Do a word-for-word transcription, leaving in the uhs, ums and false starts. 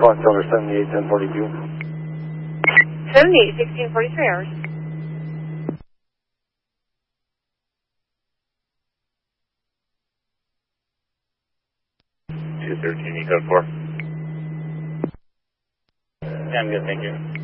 Fox Silver seventy-eight ten forty-two. seventy-eight sixteen forty-three hours. two thirteen, you code four. Yeah, I'm good, thank you.